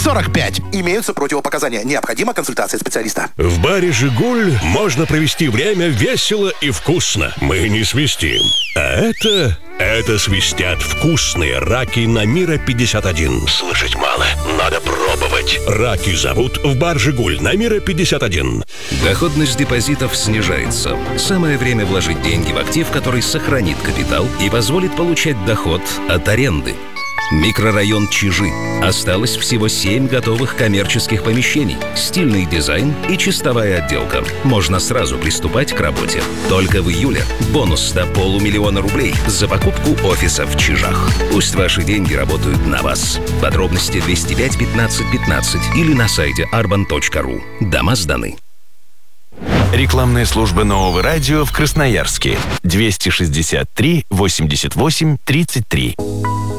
45. Имеются противопоказания. Необходима консультация специалиста. В баре «Жигуль» можно провести время весело и вкусно. Мы не свистим. А это свистят вкусные раки на Мира 51. Слышать мало, надо пробовать. Раки зовут в бар «Жигуль» на Мира 51. Доходность депозитов снижается. Самое время вложить деньги в актив, который сохранит капитал и позволит получать доход от аренды. Микрорайон Чижи. Осталось всего 7 готовых коммерческих помещений, стильный дизайн и чистовая отделка. Можно сразу приступать к работе. Только в июле бонус до 500 000 рублей за покупку офиса в Чижах. Пусть ваши деньги работают на вас. Подробности 205 15 15 или на сайте arban.ru. Дома сданы. Рекламная служба Нового радио в Красноярске. 263 88 33.